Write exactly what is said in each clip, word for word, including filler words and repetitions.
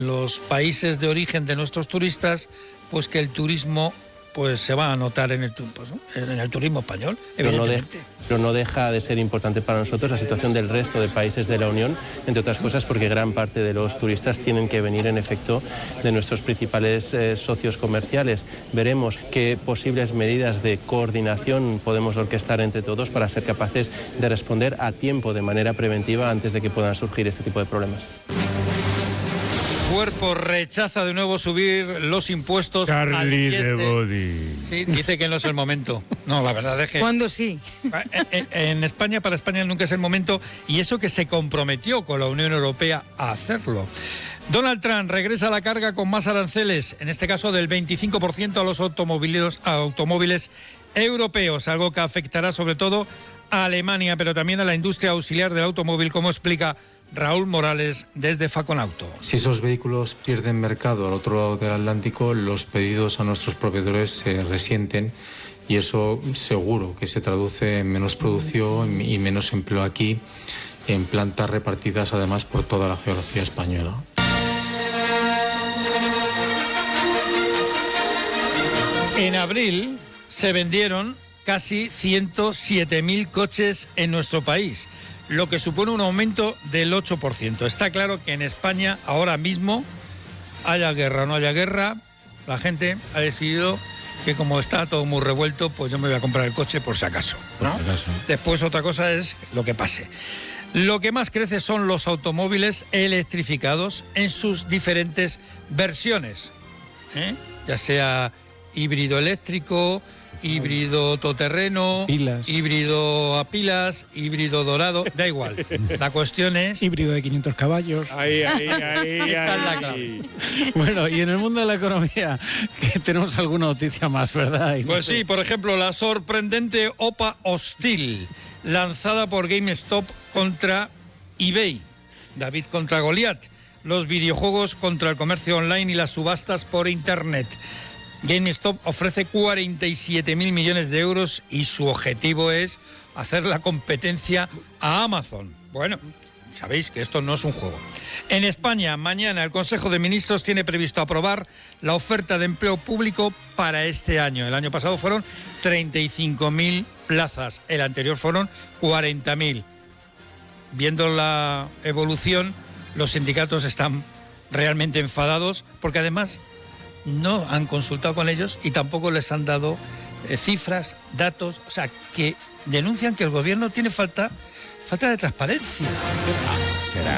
los países de origen de nuestros turistas, pues que el turismo pues se va a notar en el, pues, ¿no? en el turismo español, evidentemente. Pero no, de, pero no deja de ser importante para nosotros la situación del resto de países de la Unión, entre otras cosas porque gran parte de los turistas tienen que venir en efecto de nuestros principales eh, socios comerciales. Veremos qué posibles medidas de coordinación podemos orquestar entre todos para ser capaces de responder a tiempo, de manera preventiva, antes de que puedan surgir este tipo de problemas. Cuerpo rechaza de nuevo subir los impuestos. Charlie de Body. Sí, dice que no es el momento. No, la verdad es que... ¿Cuándo sí? En, en España, para España nunca es el momento, y eso que se comprometió con la Unión Europea a hacerlo. Donald Trump regresa a la carga con más aranceles, en este caso del veinticinco por ciento a los automóviles, a automóviles europeos, algo que afectará sobre todo a Alemania, pero también a la industria auxiliar del automóvil, como explica Raúl Morales desde Faconauto. Si esos vehículos pierden mercado al otro lado del Atlántico, los pedidos a nuestros proveedores se resienten y eso seguro que se traduce en menos producción y menos empleo aquí, en plantas repartidas además por toda la geografía española. En abril se vendieron casi ciento siete mil coches en nuestro país, lo que supone un aumento del ocho por ciento. Está claro que en España, ahora mismo, haya guerra o no haya guerra, la gente ha decidido que como está todo muy revuelto, pues yo me voy a comprar el coche por si acaso, ¿no? Por si acaso. Después otra cosa es lo que pase. Lo que más crece son los automóviles electrificados en sus diferentes versiones, ¿eh? Ya sea híbrido eléctrico, híbrido todoterreno, pilas. híbrido a pilas, híbrido dorado, da igual. La cuestión es... Híbrido de quinientos caballos. Ahí, ahí, ahí, Esa es la ahí. clave. Bueno, y en el mundo de la economía, que tenemos alguna noticia más, ¿verdad? Pues sí, por ejemplo, la sorprendente OPA Hostil, lanzada por GameStop contra eBay. David contra Goliat. Los videojuegos contra el comercio online y las subastas por Internet. GameStop ofrece cuarenta y siete mil millones de euros y su objetivo es hacer la competencia a Amazon. Bueno, sabéis que esto no es un juego. En España, mañana el Consejo de Ministros tiene previsto aprobar la oferta de empleo público para este año. El año pasado fueron treinta y cinco mil plazas, el anterior fueron cuarenta mil. Viendo la evolución, los sindicatos están realmente enfadados porque además no han consultado con ellos y tampoco les han dado eh, cifras, datos, o sea, que denuncian que el gobierno tiene falta, falta de transparencia. Será...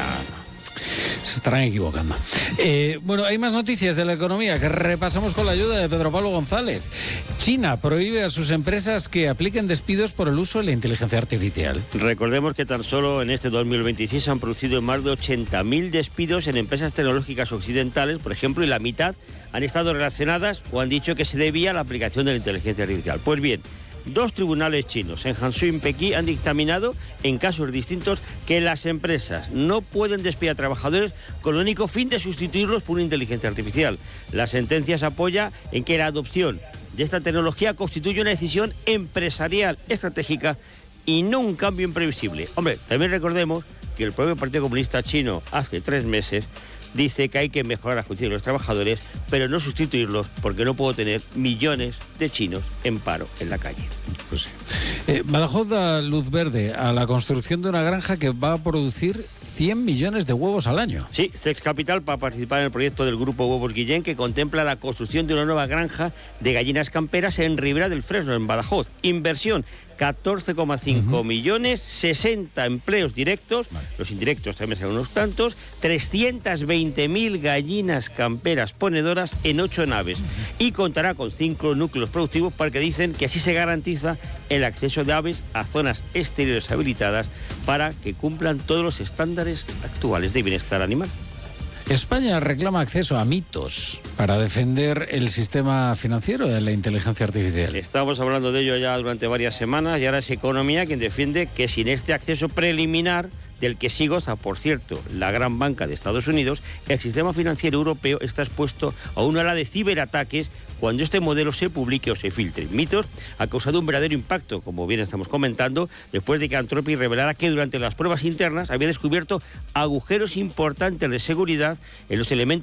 Se estarán equivocando. Eh, bueno, hay más noticias de la economía que repasamos con la ayuda de Pedro Pablo González. China prohíbe a sus empresas que apliquen despidos por el uso de la inteligencia artificial. Recordemos que tan solo en este dos mil veintiséis se han producido más de ochenta mil despidos en empresas tecnológicas occidentales, por ejemplo, y la mitad han estado relacionadas o han dicho que se debía a la aplicación de la inteligencia artificial. Pues bien, dos tribunales chinos, en Hangzhou y en Pekín, han dictaminado en casos distintos que las empresas no pueden despedir a trabajadores con el único fin de sustituirlos por una inteligencia artificial. La sentencia se apoya en que la adopción de esta tecnología constituye una decisión empresarial estratégica y no un cambio imprevisible. Hombre, también recordemos que el propio Partido Comunista Chino hace tres meses dice que hay que mejorar la justicia de los trabajadores, pero no sustituirlos, porque no puedo tener millones de chinos en paro en la calle. Pues sí. Eh, Badajoz da luz verde a la construcción de una granja que va a producir cien millones de huevos al año. Sí, Sex Capital va a participar en el proyecto del Grupo Huevos Guillén, que contempla la construcción de una nueva granja de gallinas camperas en Ribera del Fresno, en Badajoz. Inversión catorce coma cinco uh-huh. millones, sesenta empleos directos, vale. Los indirectos también serán unos tantos, trescientas veinte mil gallinas camperas ponedoras en ocho naves uh-huh. y contará con cinco núcleos productivos porque dicen que así se garantiza el acceso de aves a zonas exteriores habilitadas para que cumplan todos los estándares actuales de bienestar animal. España reclama acceso a mitos para defender el sistema financiero de la inteligencia artificial. Estamos hablando de ello ya durante varias semanas y ahora es Economía quien defiende que sin este acceso preliminar, del que sí goza, por cierto, la gran banca de Estados Unidos, el sistema financiero europeo está expuesto a una ola de ciberataques cuando este modelo se publique o se filtre. Mitos ha causado un verdadero impacto, como bien estamos comentando, después de que Anthropic revelara que durante las pruebas internas había descubierto agujeros importantes de seguridad en los elementos